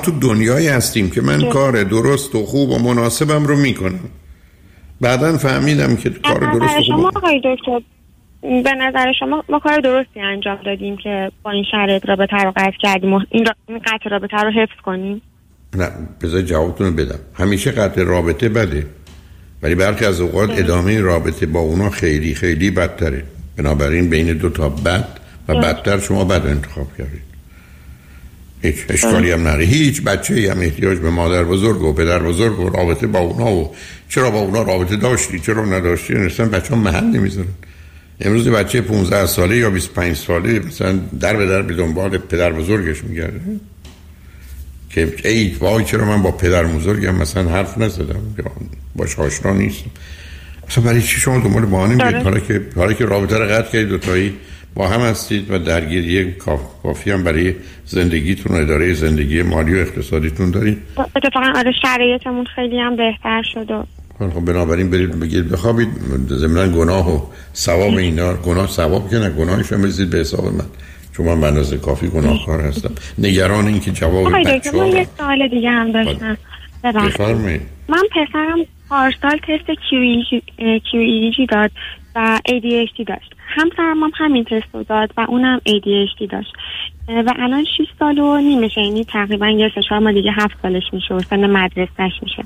تو دنیایی هستیم که من کار درست و خوب و مناسبم رو میکنم. بعداً فهمیدم که کار درست و خوب به نظر شما ما کار درستی انجام دادیم که با این شرایط رابطه رو قطع کردیم و این قطع رابطه رو حفظ کنیم؟ نه، بذار جوابتون رو بدم. همیشه قطع رابطه بده، ولی برخی از اوقات ادامه رابطه با اونا خیلی خیلی بدتره. بنابراین بین دو تا بد و بدتر شما بد انتخاب کردید. هیچ اشکالی هم نره. هیچ بچه‌ای هم احتیاج به مادر بزرگ و پدر بزرگ و رابطه با اونا و چرا با اونا رابطه داشتی چرا نداشتی اصلا بچه‌ها محل نمیذارن. امروز بچه 15 ساله یا 25 ساله مثلا در به در به دنبال پدر بزرگش میگرده که ای وای چرا من با پدر بزرگم مثلا حرف نزدم، باش آشنا نیستم. اصلا برای چی شما دنبال بهانه میگید؟ حالا که رابطه رو قطع کردید، دوتایی با هم هستید و درگیری کافی هم برای زندگیتون و اداره زندگی مالی و اقتصادیتون دارید. اتفاقا آره شرایطمون خیلی هم بهتر شد. خب بنابراین برید بگید بخوابید. ضمن گناه و ثواب اینا، گناه ثواب که نه، گناهش هم بزید به حساب من، چون من به اندازه کافی گناهکار هستم. نگران این که جواب بچه‌ها. من یه سوال دیگه هم داشتم. بفرمایید. من پسرم پارسال تست QEEG داد و ADHD داشت. همسرم هم همین تست رو داد و اونم ADHD داشت و الان 6 سال و نیمشه، یعنی تقریبا یه 3-4 ماه دیگه 7 سالش میشه و سن مدرسه‌اش میشه.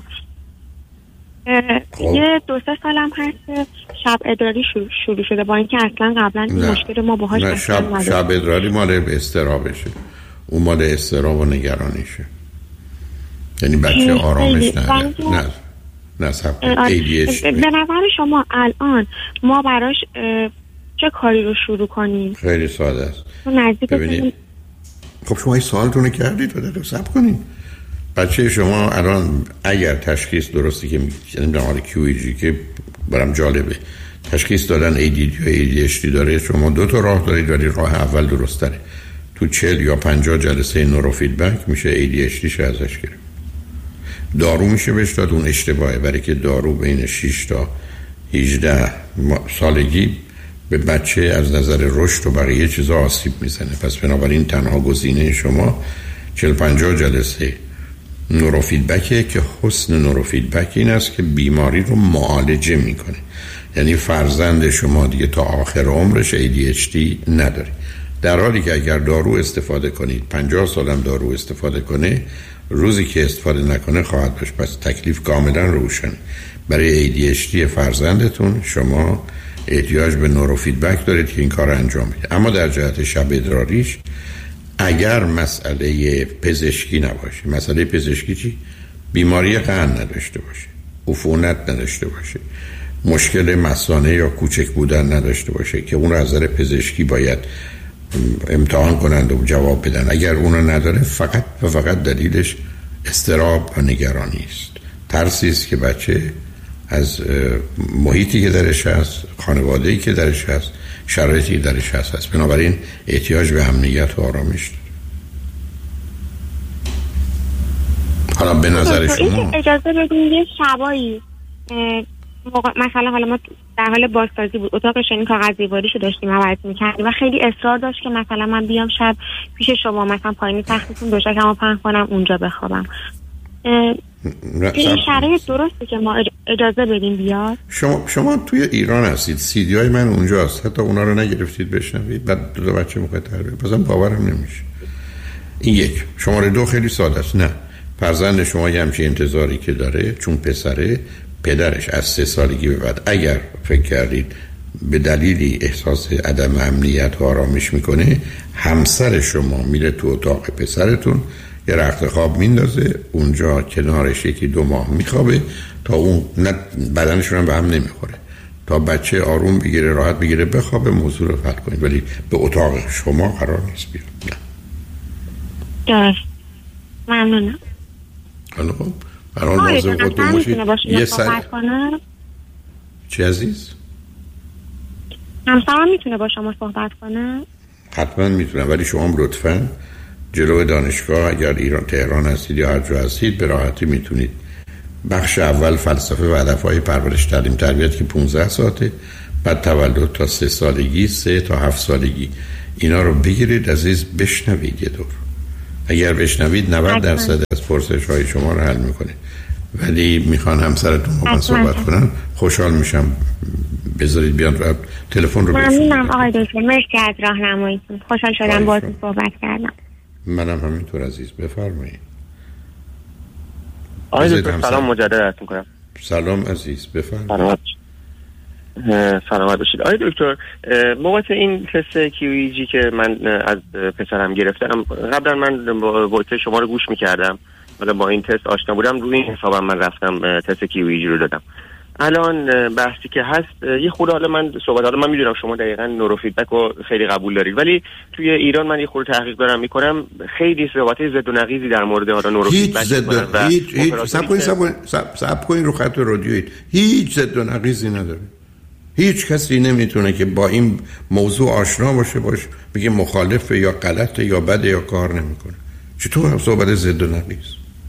یه 2-3 سالم هست که شب ادراری شروع شده، با اینکه اصلا قبلا این مشکل ما باهاش نداشتیم. شب ادراری مال استرابشه، اون مال استراب و نگرانیشه. یعنی بچه آرامش نداره. نه ADHD. به نظر شما الان ما براش چه کاری رو شروع کنیم؟ خیلی ساده است. ببینید خب شما این سوالتون کردید و دقیقه صبر کنید. بچه شما الان اگر تشخیص درستی که نمیدونم حالا QEEG که برام جالبه تشخیص دادن ADD یا ADHD داره، شما 2 تا راه دارید ولی راه اول درست تره. تو 40 یا 50 جلسه نورو فیدبک میشه ADHD ش ازش گرفت. دارو میشه بهش داد، اون اشتباهه، برای که دارو بین 6 تا 18 سالگی به بچه از نظر رشد و بقیه چیزا آسیب میزنه. پس بنابراین تنها گزینه شما 40-50 جلسه نورو فیدبکه که حسن نورو فیدبک این است که بیماری رو معالجه میکنه. یعنی فرزند شما دیگه تا آخر عمرش ADHD نداره، در حالی که اگر دارو استفاده کنید 50 سالم دارو استفاده کنه، روزی که استفاده نکنه خواهد داشت. پس تکلیف کاملا روشن. برای ADHD فرزندتون شما احتیاج به نورو فیدبک دارید که این کار انجام بده. اما در جهت شب ادراریش اگر مسئله پزشکی نباشه، مسئله پزشکی چی؟ بیماری قند نداشته باشه، عفونت نداشته باشه، مشکل مثانه یا کوچک بودن نداشته باشه که اون رو از نظر پزشکی باید امتحان کنند و جواب بدن. اگر اونو نداره فقط و فقط دلیلش اضطراب و نگرانی است. ترسی است که بچه از محیطی که درش هست، خانواده‌ای که درش هست، شرایطی درش هست. بنابراین احتیاج به امنیت و آرامش داره. حالا به نظر شما اجازه بدین یه شبایی مثلا حالا ما در حال بازسازی بود، اتاقش این کاغذ دیواریشو داشتیم عوض می‌کردیم و خیلی اصرار داشت که مثلا من بیام شب پیش شما مثلا پایین تختتون دوشکمو پهن کنم اونجا بخوابم. این شرایط درسته که ما اجازه بدیم بیاد؟ شما توی ایران هستید، CD های من اونجا هست، حتی اونا رو نگرفتید بشنوید، بعد 2 بچه موقع تربیت، بازم باورم نمیشه. این یک. شماره 2 خیلی ساده است. نه، فرزند شما یه همچین انتظاری که داره، چون پسره، پدرش از 3 سالگی به بعد اگر فکر کردید به دلیلی احساس عدم امنیت و آرامش میکنه، همسر شما میره تو اتاق پسرتون یه رخت خواب میندازه اونجا، کنارش 1-2 ماه میخوابه تا اون بدنشون هم به هم نمیخوره، تا بچه آروم بگیره، راحت بگیره، بخوابه، موضوع رو حل کنید. ولی به اتاق شما قرار نیست بیاد. درست. ممنونم. حالا خب برحال واضح خودتون باشید. یه سر چی عزیز؟ همسرم میتونه با شما صحبت کنه؟ حتما میتونه، ولی شما لطفاً جلو دانشگاه اگر ایران تهران هستید یا هر جا هستید به راحتی میتونید بخش اول فلسفه و هدفهای پرورش تعلیم تربیت که 15 ساعته، بعد تولد تا 3 سالگی، 3 تا 7 سالگی، اینا رو بگیرید عزیز، بشنوید یه دور. اگر بشنوید 90% از پرسش‌های شما رو حل میکنه. ولی میخوان همسرتون با من صحبت کنن، خوشحال میشم بذارید بیان و تلفن رو بشنوید. ممنونم آقای دکتر، مرسی از راهنماییتون. خوشحال شدم باهاتون صحبت کردم. منم همینطور عزیز. بفرمایید. آقای دکتر سلام مجدد میکنم. سلام عزیز، بفرمایید. سلامت باشید. آقای دکتر، بابت این تست کیویجی که من از پسرم گرفتم، قبلا من با شما رو گوش میکردم، حالا با این تست آشنا بودم، روی این حسابم من رفتم تست کیویجی رو دادم. الان بحثی که هست یه خورده، حالا من میدونم شما دقیقاً نوروفیدبک رو خیلی قبول دارید، ولی توی ایران من یه خورده تحقیق دارم میکنم، خیلی صحبت‌های زد و نقیضی در مورد حالا نوروفیدبک هیچ صبر کنین رو خط رادیویی، هیچ زد و نقیضی نداره. هیچ کسی نمیتونه که با این موضوع آشنا باشه بگه مخالفه یا غلطه یا بده یا کار نمیکنه. چطور صحبت زد و نقیض؟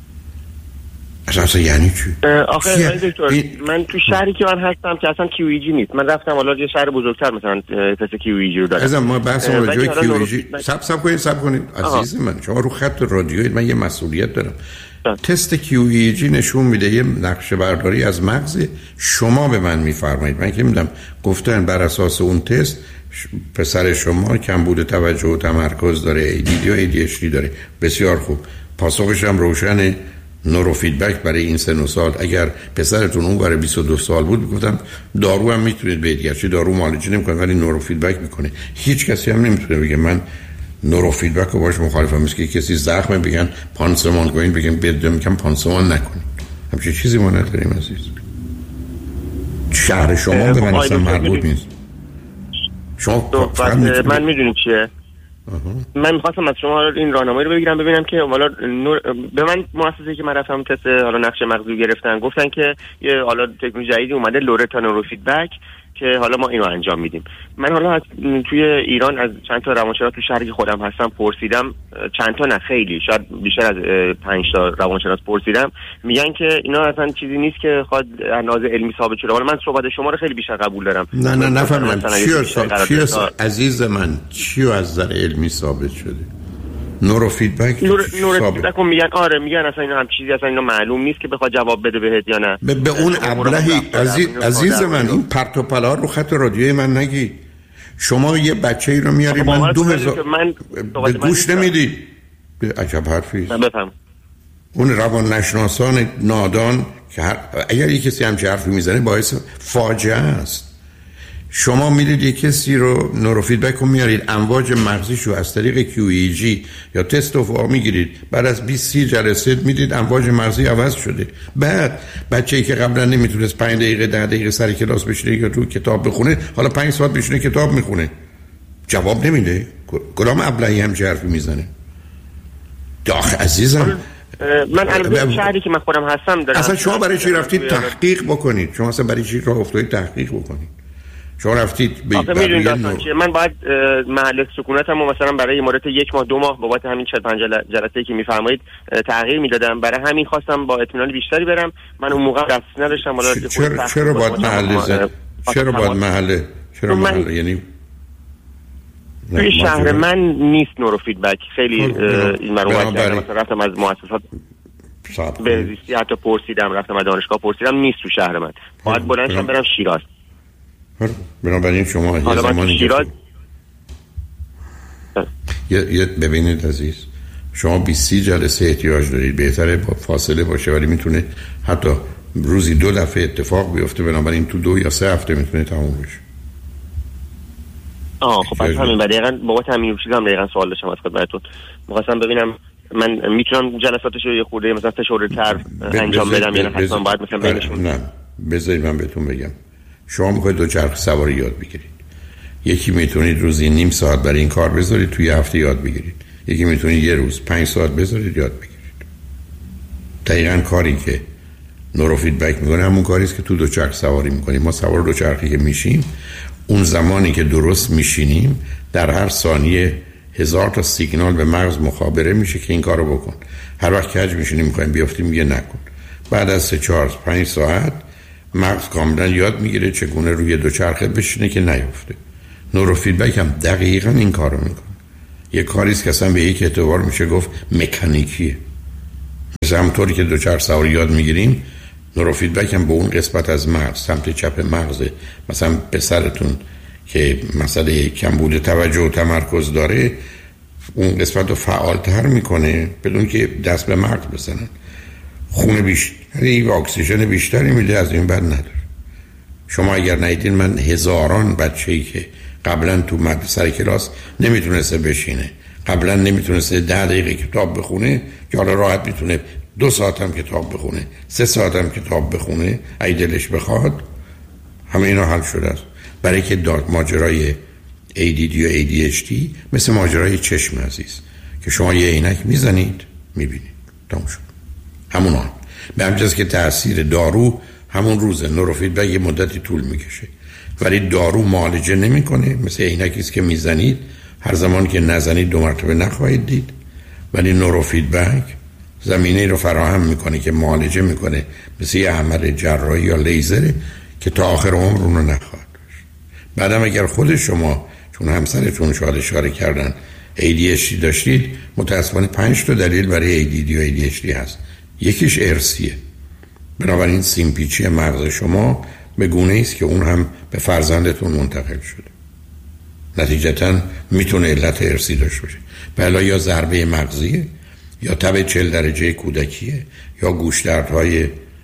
اصلا یعنی چی؟ آخه دکتر، من تو شهری که من هستم که اصلا کیویجی نیست. من رفتم حالا یه شهر بزرگتر مثلا تست کیویجی رو دارم. عزیزم ما بحث راجع به کیویجی صبر کنید عزیز من، شما رو خط رادیویی، من یه مسئولیت دارم. تست کیویجی نشون میده یه نقشه برداری از مغز شما به من میفرمایید. من که میدم گفتن بر اساس اون تست پسر شما کمبود توجه و تمرکز داره، ADD و ADHD داره. بسیار خوب، پاسخش هم روشنه. نوروفیدبک برای این سن و سال، اگر پسرتون اون برای 22 سال بود میگفتم دارو هم میتونید بدید، گرچه دارو معالجه نمیکنه ولی نوروفیدبک میکنه. هیچ کسی هم نمیتونه بگه من نوروفیدبک رو باش مخالفم. مثل که کسی زخمه بگن پانسمان کنین، بگن بدون میگم پانسمان نکنین. همچین چیزی ما نداریم عزیز. شهر شما به من اصلا مربوط نیست. شما من میدونم چیه. من می‌خواستم از شما این راهنمایی رو بگیرم، ببینم که حالا به من مؤسسه‌ای که من رفتم تست حالا نقشه مغزی گرفتن، گفتن که یه حالا تکنولوژی جدیدی اومده، لورتا نوروفیدبک، که حالا ما اینو انجام میدیم. من حالا توی ایران از چند تا روانشناس تو شهری که خودم هستم پرسیدم، چند تا نه خیلی، شاید بیشتر از 5 تا روانشناس پرسیدم، میگن که اینا اصلا چیزی نیست که خود از نظر علمی ثابت شده. حالا من صحبت شما رو خیلی بیشتر قبول دارم. نه نفهمیدم چی عزیز من، چی از نظر علمی ثابت شده؟ نوروفیدبک نوروفیدبک رو میگن آره، میگن اصلا اینا هم چیزی اصلا اینا معلوم نیست که بخواد جواب بده بهت یا نه. به اون ابلهی عزیز من، این پرت و پلا رو خط رادیوی من نگی. شما یه بچه‌ای رو میاری من 2000 به گوش نمیدی. عجب حرفی است. بفهم. اون روانشناسان نادان که اگر یک کسی همچین حرفی میزنه باعث فاجعه است. شما میرید یک کسی رو نوروفیدبک رو میارید، امواج مغزیش رو از طریق کیویجی یا تست اوفا میگیرید، بعد از 20-30 جلسه میدید امواج مغزی عوض شده. بعد بچه‌ای که قبلا نمیتونست 5 دقیقه 10 دقیقه سر کلاس بشینه یا تو کتاب بخونه، حالا 5 ساعت بشینه کتاب میخونه، جواب نمیده. کدام ابلهی هم حرفی میزنه؟ داخل عزیزم من البته شهری که من خودم هستم دارم. اصلا شما برای چی رفتید تحقیق بکنید؟ شما اصلا برای چی راه افتادید تحقیق بکنید؟ شما رفتید میدونید داستان چیه؟ من باید محل سکونتم و مثلا برای مدت 1 ماه 2 ماه بابت همین 4-5 جلسه‌ای که میفرمایید تغییر میدادم. برای همین خواستم با اطمینان بیشتری برم. من اون موقع دست نداشتم. چرا باید محل یعنی توی شهر من نیست نوروفیدبک. خیلی این مروت کردم، مثلا رفتم از مؤسسات بهزیستی حتی پرسیدم، رفتم از دانشگاه پرسیدم، نیست تو شهر من. باید بلند شم برم شیراز. بنابراین شما یه زمانی ببینید عزیز، شما 20 جلسه احتیاج دارید. بهتره با فاصله باشه، ولی میتونه حتی روزی 2 دفعه اتفاق بیفته. بنابراین تو 2 یا 3 هفته میتونه تموم بشه. خب پس همین دقیقاً بابت همین چیزام دقیقاً سوال داشتم از خدمتتون. می‌خواستم ببینم من میتونم جلساتش رو یه خورده مثلا فشرده‌تر انجام بدم یا نه حتما باید مثلا بینشون؟ نه بذارید من بهتون بگم. شما میخواید دوچرخه سواری یاد بگیرید. یکی میتونید روزی نیم ساعت برای این کار بذارید، توی هفته یاد بگیرید. یکی میتونید یه روز 5 ساعت بذارید یاد بگیرید. دقیقاً کاری که نوروفیدبک میکنه همون کاری است که تو دوچرخه سواری میکنیم. ما سوار دوچرخه که میشیم، اون زمانی که درست میشینیم در هر ثانیه 1000 تا سیگنال به مغز مخابره میشه که این کارو بکن. هر وقت کج میشینیم میخوایم بیافتیم میگه نکن. بعد از 3-4-5 ساعت مغز کاملا یاد میگیره چگونه روی دوچرخه بشینه که نیفته. نوروفیدبک هم دقیقاً این کارو میکنه. یه کاریست که اصلا به یک اعتبار میشه گفت مکانیکیه. مثل همونطوری که دوچرخه سواری یاد میگیریم، نوروفیدبک هم به اون قسمت از مغز، سمت چپ مغزه. مثلا پسرتون که مسئله کمبود توجه و تمرکز داره، اون قسمت رو فعالتر میکنه بدون که دست به مغز بزنن. خون بیشتری و اکسیژن بیشتری میده، از این بد نداره. شما اگر ندیدین، من هزاران بچه‌ای که قبلا تو سر کلاس نمیتونسته بشینه، قبلا نمیتونسته 10 دقیقه کتاب بخونه، که حالا راحت میتونه 2 ساعت هم کتاب بخونه، 3 ساعت هم کتاب بخونه اگه دلش بخواد. همه اینا حل شده است. برای که ماجرای ADD و ADHD مثل ماجرای چشم عزیز که شما یه عینک میزنید میبینید، تموم شد. همون به همجاز که تأثیر دارو همون روزه. نوروفیدبک یه مدتی طول میکشه، ولی دارو معالجه نمیکنه. مثل عینکی است که میزنید، هر زمان که نزنید 2 مرتبه نخواهید دید، ولی نوروفیدبک زمینه رو فراهم میکنه که معالجه میکنه، مثل یه عمل جراحی یا لیزره که تا آخر عمر اون رو نخواهد داشت. بعدم اگر خود شما، چون همسرتون شاید اشاره کردن، ADHD داشتید، متاسفانه 5 تا دلیل برای ADD و ADHD هست. یکیش ارثیه. بنابراین سیمپیچی مغز شما به گونه‌ای است که اون هم به فرزندتون منتقل شده. نتیجتاً میتونه علت ارثی داشته باشه. بلا یا ضربه مغزیه، یا تب 40 درجه کودکیه، یا گوشدردهای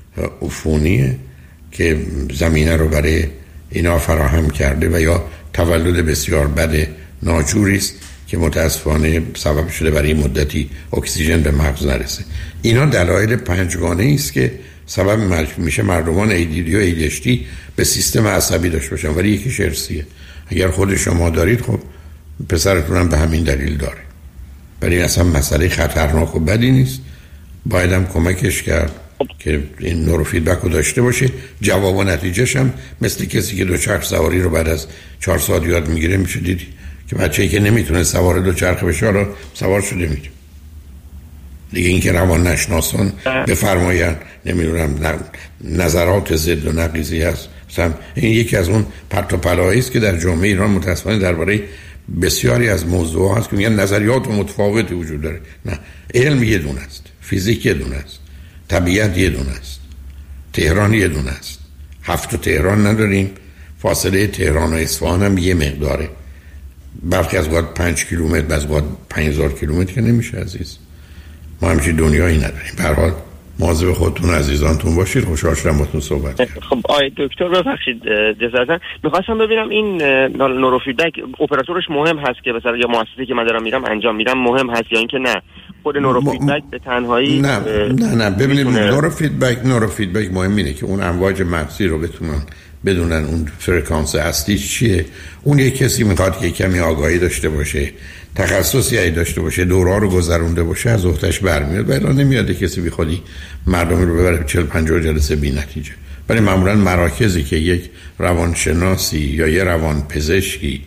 عفونیه که زمینه رو برای اینا فراهم کرده، و یا تولد بسیار بد ناجوری است که متاسفانه سبب شده برای مدتی اکسیژن به مغز نرسه. اینا دلایل 5 گانه‌ای است که سبب میشه مردمان ADD و ADHD به سیستم عصبی داشته باشن، ولی یکیش ارثیه. اگر خود شما دارید، خب پسرتون هم به همین دلیل داره. ولی اصلا مسئله خطرناک و بدی نیست. باید هم کمکش کرد که این نوروفیدبک رو داشته باشه. جواب و نتیجهش هم مثل کسی که دوچرخه سواری رو بعد از 4 ساعت یاد میگیره میشه دیدی که بچه‌ای که نمیتونه سوار دوچرخه بشه حالا سوار شده میشه دیگه. این که روان نشناسان بفرمایند نمیدونم نظرات ضد و نقیضی هست، مثلا این یکی از اون پرت و پلاهایی است که در جامعه ایران متأسفانه درباره بسیاری از موضوعات هست که میگن نظریات متفاوتی وجود داره. نه، علم یه دونه است، فیزیک یه دونه است، طبیعت یه دونه است، تهران یه دونه است. 7 تا تهران نداریم، فاصله تهران و اصفهان هم یه مقداره، برخی از وقت 5 کیلومتر، بعضی از وقت 5000 کیلومتر که نمیشه عزیز. ما همچین دنیایی نداریم. به هر حال مواظب خودتون عزیزانتون باشید. خوشحال شدم باهاتون صحبت کردم. خب آقای دکتر ببخشید جزاً، می‌خواستم ببینم این نوروفیدبک اپراتورش مهم هست که مثلا یا مؤسسه‌ای که من دارم میرم انجام میدم مهم هست، یا اینکه نه خود نوروفیدبک به تنهایی؟ نه ببینید، نوروفیدبک مهم اینه که اون امواج مغزی رو بدونن اون فرکانس اصلیش چیه. اون یک کسی میخواد که کمی آگاهی داشته باشه، تخصصی داشته باشه، دورا رو گذرونده باشه، از اختش برمیاد. ولی نمیاد کسی بی خودی مردمی رو ببره 40-50 جلسه بی نتیجه. ولی معمولا مراکزی که یک روانشناسی یا یه روانپزشکی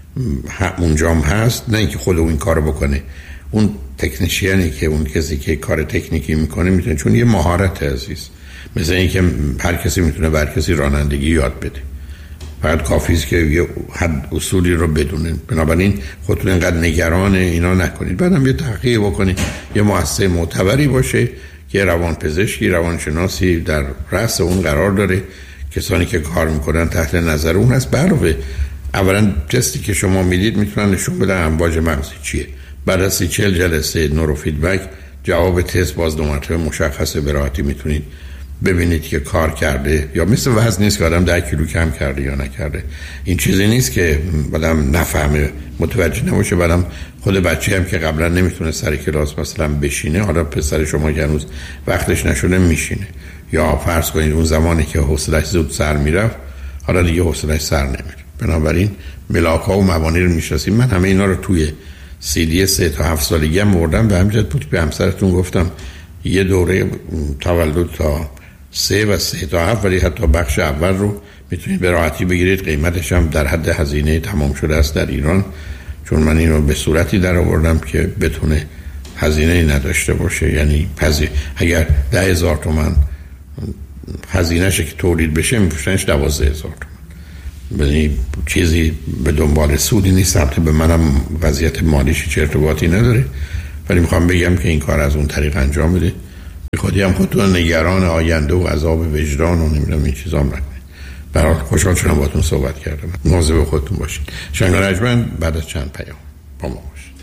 اونجام هست، نه اینکه خود اون کارو بکنه، اون تکنیشیانی که اون کسی که کار تکنیکی میکنه میتونه، چون یه مهارت عزیز، مثل اینکه هر کسی میتونه بر کسی رانندگی یاد بده، فقط کافی است که یه حد اصولی رو بدونن. بنابراین خودتون اینقدر نگران اینا نکنید. بعدم یه تحقیق بکنید، یه مؤسسه معتبری باشه که روانپزشکی، روانشناسی در رأس اون قرار داره، کسانی که کار میکنن تحت نظر اون هست. علاوه اولا تستی که شما میدید میتونن نشون بدن امواج مغزی چیه. بعد از 40 جلسه نوروفیدبک جواب تست باز 2 مرتبه مشخصه، به راحتی میتونید ببینید که کار کرده. یا مثل وزن نیست که آدم 10 کیلو کم کرده یا نکرده. این چیزی نیست که آدم نفهمه، متوجه نباشه. بعدم خود بچه هم که قبلا نمیتونه سر کلاس مثلا بشینه، حالا پسر شما که هنوز وقتش نشده میشینه. یا فرض کنید اون زمانی که حوصله‌اش زود سر میرفت، حالا دیگه حوصله‌اش سر نمیره. بنابراین ملاک‌ها و موانع رو میشناسیم. من همه اینا رو توی CD 3 تا 7 سالگی هم بردم. به همین جهت بود به همسرتون گفتم یه دوره تولد تا 3 و 3 تا 7، ولی حتی بخش اول رو میتونید به راحتی بگیرید. قیمتش هم در حد هزینه تمام شده است در ایران، چون من اینو به صورتی در آوردم که بتونه هزینه نداشته باشه. یعنی اگر 10,000 تومان هزینه‌اش که تولید بشه میپوشنش 12,000 تومان. یعنی چیزی به دنبال سودی نیست، البته به منم وضعیت مالیش چه ارتباطی نداره، ولی میخوام بگم که این کار از اون طریق انجام میده. خودی هم خودتون نگران آینده و عذاب وجدان و نمیدونم این چیزا نکنید. برای خوشحال شدم باهاتون صحبت کردم. مواظب خودتون باشید. شنگ رجمن بعد از چند پیام با ما باشید.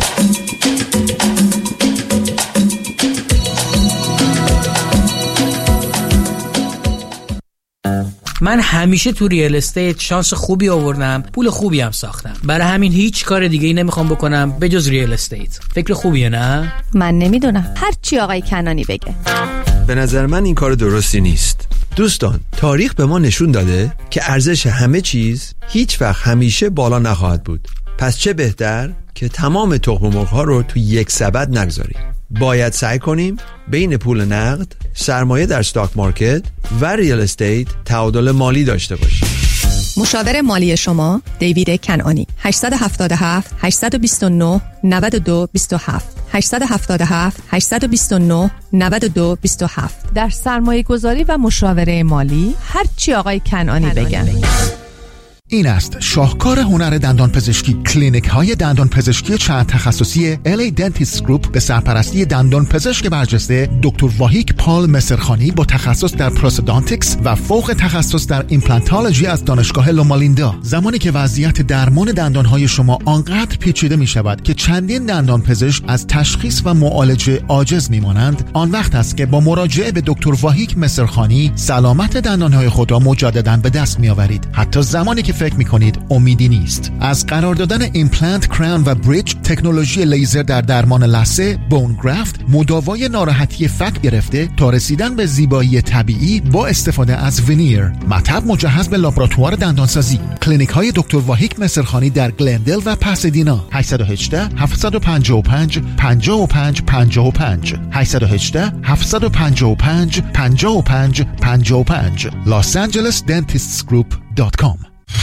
من همیشه تو ریال استیت شانس خوبی آوردم، پول خوبی هم ساختم. برای همین هیچ کار دیگه ای نمیخوام بکنم به جز ریال استیت. فکر خوبیه نه؟ من نمیدونم، هر چی آقای کنانی بگه. به نظر من این کار درستی نیست. دوستان، تاریخ به ما نشون داده که ارزش همه چیز هیچ وقت همیشه بالا نخواهد بود. پس چه بهتر که تمام تخم مرغ‌ها رو تو یک سبد نگذاریم. باید سعی کنیم بین پول نقد، سرمایه در استاک مارکت و ریال استیت تعادل مالی داشته باشیم. مشاور مالی شما دیوید کنعانی. 877 829 92 27 877 829 92 27. در سرمایه گذاری و مشاوره مالی هر چی آقای کنعانی بگن. این است شاهکار هنر دندان پزشکی. کلینیک های دندان پزشکی چند تخصصی LA Dentist Group به سرپرستی دندان پزشک برجسته دکتر واهیک پال مسرخانی با تخصص در پروستودانتیکس و فوق تخصص در ایمپلانتولوژی از دانشگاه لومالیندا. زمانی که وضعیت درمان دندان های شما آنقدر پیچیده می شود که چندین دندان پزشک از تشخیص و معالجه عاجز می مانند، آن وقت است که با مراجعه به دکتر واهیک مسرخانی سلامت دندان های خود را مجددا به دست می آورید، حتی زمانی که فکر میکنید امیدی نیست. از قرار دادن ایمپلنت، کراون و بریج، تکنولوژی لیزر در درمان لثه، بون گرافت، مداوای ناراحتی فک گرفته تا رسیدن به زیبایی طبیعی با استفاده از ونیر، مطب مجهز به لابراتوار دندانسازی. کلینیک های دکتر واهیک مسرخانی در گلندل و پاسادینا. 818 755 55 55 818 755 55 55 losangelesdentistsgroup.com.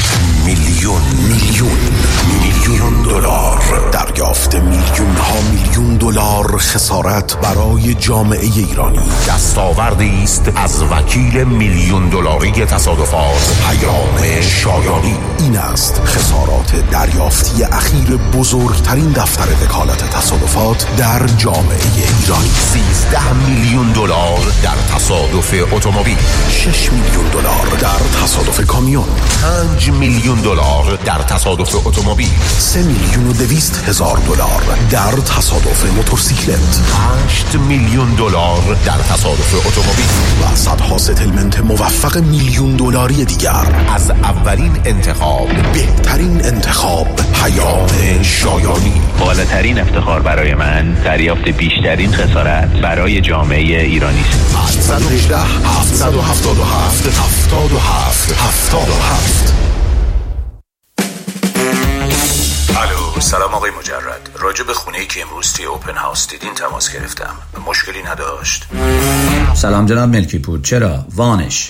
میلیون دلار دریافت، میلیون ها میلیون دلار خسارت برای جامعه ایرانی. دستاوردی است از وکیل میلیون دلاری تصادفات پیام شایانی. این است خسارات دریافتی اخیر بزرگترین دفتر وکالت تصادفات در جامعه ایرانی. 13 میلیون دلار در تصادف اتومبیل، 6 میلیون دلار در تصادف کامیون، 5 میلیون دلار در تصادف اتومبیل، 3,200,000 دلار در تصادف موتورسیکلت، 8 میلیون دلار در تصادف اتومبیل و صدها ستلمنت موفق میلیون دلاری دیگر. از اولین انتخاب، بهترین انتخاب، پیام شایانی. بالاترین افتخار برای من دریافت بیشترین خسارت برای جامعه ایرانی است. 818 777 77 77. الو، سلام آقای مجرد. راجع به خونه‌ای که امروز توی اوپن هاوس دیدین تماس گرفتم. مشکلی نداشت؟ سلام جناب ملکی پور. چرا؟ وامش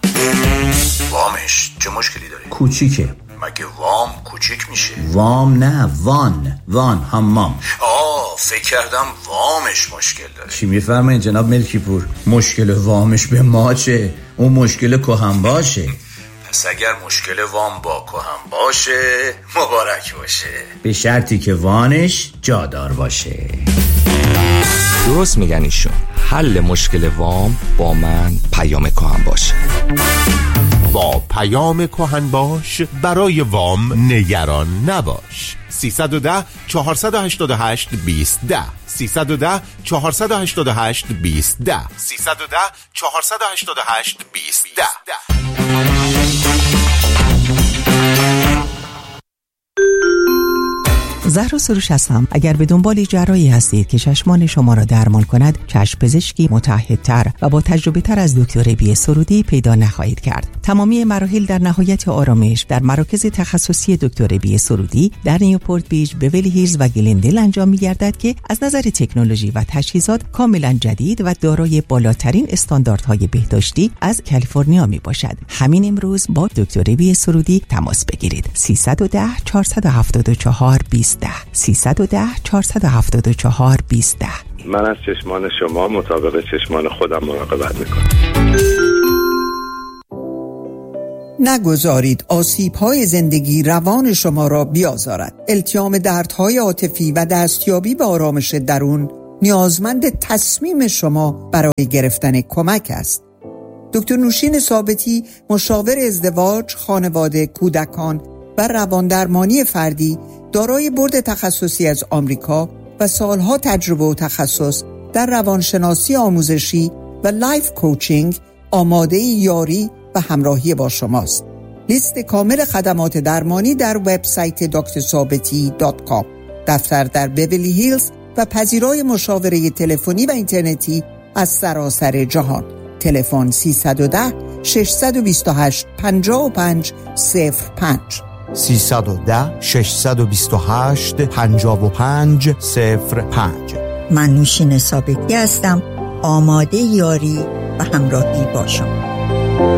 چه مشکلی داره؟ کوچیکه. مگه وام کوچیک میشه؟ وام نه، وان حمام. فکر کردم وامش مشکل داره. چی میفرمایید جناب ملکی پور؟ مشکل وامش به ما چه؟ اون مشکل کهن باشه. پس اگر مشکل وام با کهن باشه مبارک باشه، به شرطی که وانش جادار باشه. درست میگن ایشون. حل مشکل وام با من پیام کهن باشه. با پیام کهن باش برای وام نگران نباش. 310 488 2010 310 488 2010 310 488 2010. زهرا سروش هستم. اگر به دنبال جراحی هستید که چشمان شما را درمان کند، چشم پزشکی متعهدتر و با تجربه تر از دکتر بی سرودی پیدا نخواهید کرد. تمامی مراحل در نهایت آرامش در مراکز تخصصی دکتر بی سرودی در نیوپورت بیچ، بیولی هیلز و گلندل انجام می‌گردد که از نظر تکنولوژی و تجهیزات کاملا جدید و دارای بالاترین استانداردهای بهداشتی از کالیفرنیا میباشد. همین امروز با دکتر بی سرودی تماس بگیرید. 310 474 20 310 474 20. من از چشمان شما مطابق چشمان خودم مراقبت میکنم. نگذارید آسیب‌های زندگی روان شما را بیازارد. التیام دردهای عاطفی و دستیابی به آرامش درون نیازمند تصمیم شما برای گرفتن کمک است. دکتر نوشین ثابتی، مشاور ازدواج، خانواده، کودکان و رواندرمانی فردی، دارای بورد تخصصی از آمریکا و سالها تجربه و تخصص در روانشناسی آموزشی و لایف کوچینگ، آماده یاری و همراهی با شماست. لیست کامل خدمات درمانی در وبسایت drثابتی.com. دفتر در بیولی هیلز و پذیرای مشاوره تلفنی و اینترنتی از سراسر جهان. تلفن 310 628 5505 310 628 5505. من نوشین ثابتی هستم، آماده یاری و همراهی با شما.